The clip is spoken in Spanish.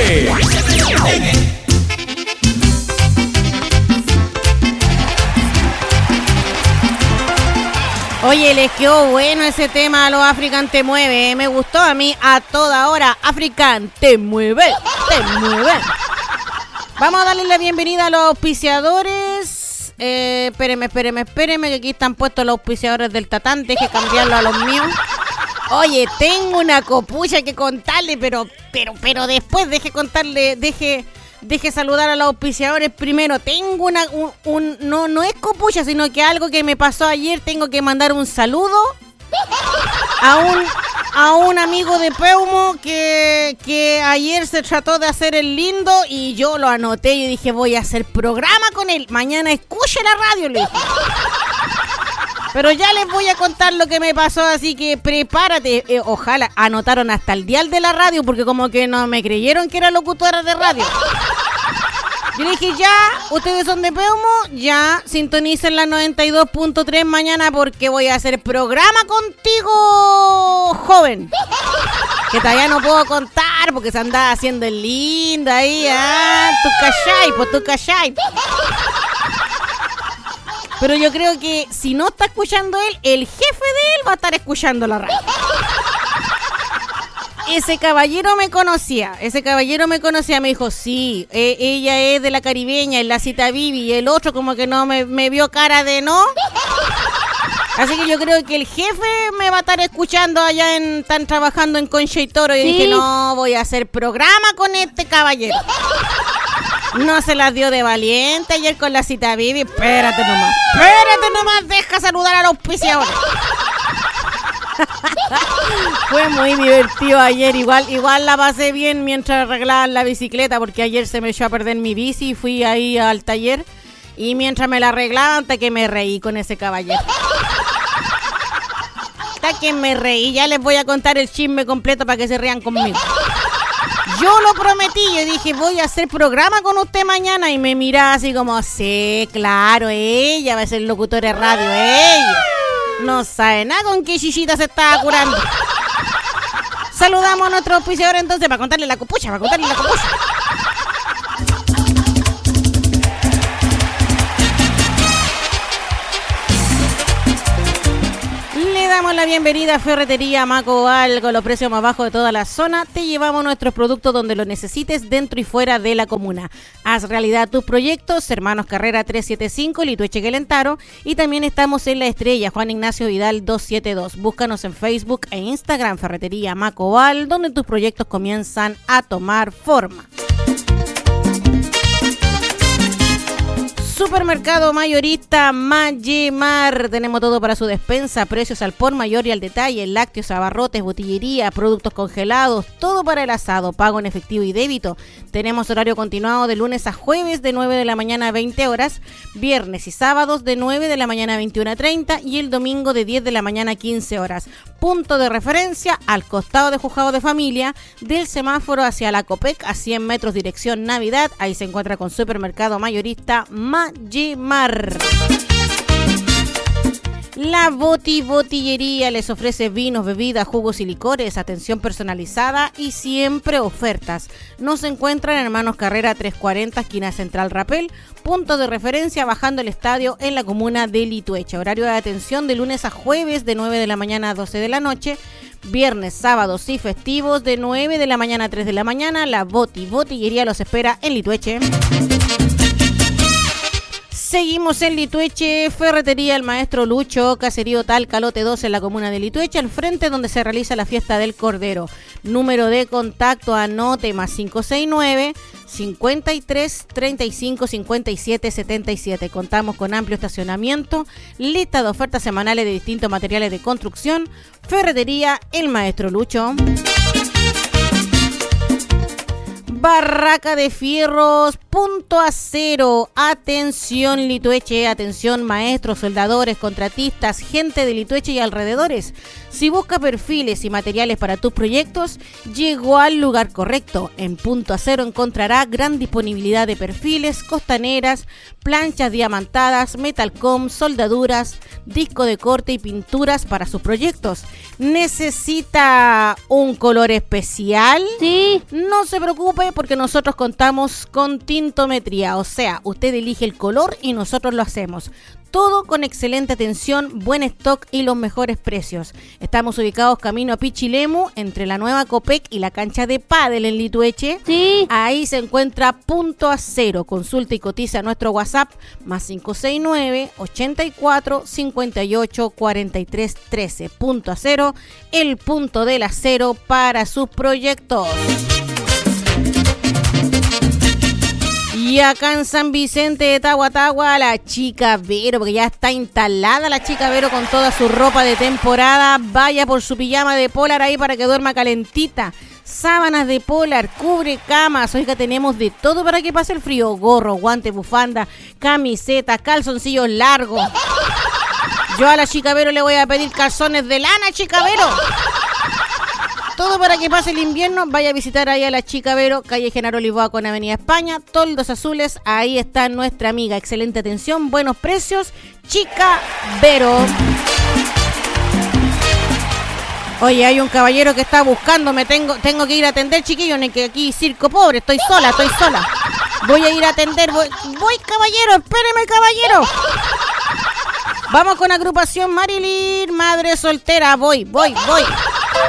9. Oye, les quedó bueno ese tema a los African Te Mueve. Me gustó a mí a toda hora. African Te Mueve, te mueve. Vamos a darle la bienvenida a los auspiciadores. Espérenme, que aquí están puestos los auspiciadores del Tatán. Deje cambiarlo a los míos. Oye, tengo una copucha que contarle, pero después deje saludar a los auspiciadores primero. Tengo no es copucha, sino que algo que me pasó ayer. Tengo que mandar un saludo a un amigo de Peumo que ayer se trató de hacer el lindo y yo lo anoté y dije, voy a hacer programa con él. Mañana escuche la radio, le dije. Pero ya les voy a contar lo que me pasó, así que prepárate. Ojalá anotaron hasta el dial de la radio, porque como que no me creyeron que era locutora de radio. Yo le dije, ya, ustedes son de Peumo, ya, sintonicen la 92.3 mañana porque voy a hacer programa contigo, joven. Que todavía no puedo contar porque se anda haciendo el lindo ahí, tú cachai. Pero yo creo que si no está escuchando él, el jefe de él va a estar escuchando la radio. Ese caballero me conocía, me dijo, sí, ella es de la Caribeña, en la Cita Vivi, y el otro como que no me vio cara de no. Así que yo creo que el jefe me va a estar escuchando allá están trabajando en Concha y Toro. Y ¿sí? Dije, no, voy a hacer programa con este caballero. No se las dio de valiente ayer con la Cita Vivi. Espérate nomás, deja saludar a los auspiciadores. Fue muy divertido ayer, igual la pasé bien mientras arreglaban la bicicleta, porque ayer se me echó a perder mi bici y fui ahí al taller y mientras me la arreglaban hasta que me reí con ese caballero. Hasta que me reí, ya les voy a contar el chisme completo para que se rían conmigo. Yo lo prometí, yo dije, voy a hacer programa con usted mañana y me mira así como, sí, claro, ella va a ser locutora de radio, ella. No sabe nada con qué chichita se estaba curando. Saludamos a nuestro auspiciador entonces para contarle la copucha, Le damos la bienvenida a Ferretería Macoal con los precios más bajos de toda la zona. Te llevamos nuestros productos donde los necesites dentro y fuera de la comuna. Haz realidad tus proyectos, Hermanos Carrera 375, Litueche Gelentaro, y también estamos en La Estrella, Juan Ignacio Vidal 272. Búscanos en Facebook e Instagram, Ferretería Macoal, donde tus proyectos comienzan a tomar forma. Supermercado mayorista Mayemar. Tenemos todo para su despensa, precios al por mayor y al detalle, lácteos, abarrotes, botillería, productos congelados, todo para el asado, pago en efectivo y débito. Tenemos horario continuado de lunes a jueves de 9 de la mañana a 20 horas, viernes y sábados de 9 de la mañana a 21:30 y el domingo de 10 de la mañana a 15 horas. Punto de referencia al costado de Juzgado de Familia, del semáforo hacia la Copec a 100 metros dirección Navidad. Ahí se encuentra con Supermercado mayorista Mayemar. La Botillería les ofrece vinos, bebidas, jugos y licores, atención personalizada y siempre ofertas. Nos encuentran en Hermanos Carrera 340, esquina Central Rapel, punto de referencia bajando el estadio en la comuna de Litueche. Horario de atención de lunes a jueves de 9 de la mañana a 12 de la noche. Viernes, sábados y festivos de 9 de la mañana a 3 de la mañana. La Botillería los espera en Litueche. Seguimos en Litueche, Ferretería El Maestro Lucho, Caserío Talca, lote 2 en la comuna de Litueche, al frente donde se realiza la fiesta del Cordero. Número de contacto, anote, más 569 53 35 57 77. Contamos con amplio estacionamiento, lista de ofertas semanales de distintos materiales de construcción. Ferretería El Maestro Lucho. Barraca de Fierros, Punto Acero. Atención Litueche, atención maestros, soldadores, contratistas, gente de Litueche y alrededores. Si busca perfiles y materiales para tus proyectos, llegó al lugar correcto. En Punto Acero encontrará gran disponibilidad de perfiles, costaneras, planchas diamantadas, metalcom, soldaduras, disco de corte y pinturas para sus proyectos. ¿Necesita un color especial? Sí. No se preocupe qué? Porque nosotros contamos con tintometría, o sea, usted elige el color y nosotros lo hacemos. Todo con excelente atención, buen stock y los mejores precios. Estamos ubicados camino a Pichilemu, entre la nueva Copec y la cancha de pádel en Litueche. Sí. Ahí se encuentra Punto Acero. Consulta y cotiza nuestro WhatsApp más 569-84-58-43-13. Punto Acero, el punto del acero para sus proyectos. Y acá en San Vicente de Tahuatahua, la Chica Vero, porque ya está instalada la Chica Vero con toda su ropa de temporada. Vaya por su pijama de polar ahí para que duerma calentita. Sábanas de polar, cubre camas. Oiga, tenemos de todo para que pase el frío. Gorro, guante, bufanda, camiseta, calzoncillos largos. Yo a la Chica Vero le voy a pedir calzones de lana, Chica Vero. Todo para que pase el invierno. Vaya a visitar ahí a la Chica Vero, calle Genaro Lisboa con Avenida España, Toldos Azules. Ahí está nuestra amiga. Excelente atención, buenos precios. Chica Vero. Oye, hay un caballero que está buscándome. Tengo que ir a atender, chiquillos. Que aquí circo pobre. Estoy sola. Voy a ir a atender. Voy, caballero. Espéreme, caballero. Vamos con agrupación Marilyn, madre soltera. Voy.